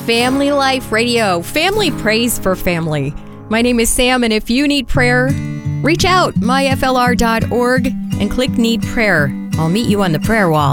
Family Life Radio. Family prays for family. My name is Sam, and if you need prayer, reach out, myflr.org, and click Need Prayer. I'll meet you on the prayer wall.